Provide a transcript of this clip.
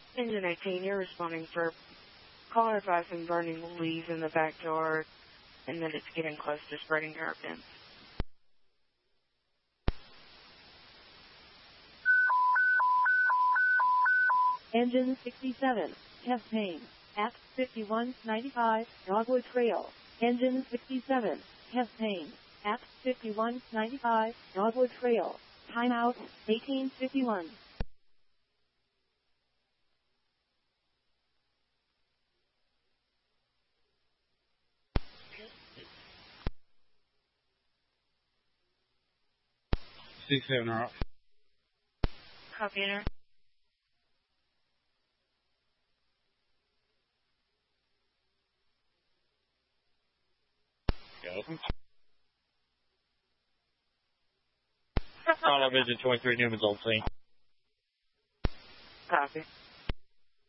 Engine 18, you're responding for caller advising burning leaves in the backyard and that it's getting close to spreading to our fence. Engine 67, test main, at 5195 Dogwood Trail. Engine 67, test main, at 5195 Dogwood Trail. Timeout, 1851. C7 are off. Copy, enter. Go. Follow Vision 23 Newman's old scene. Copy.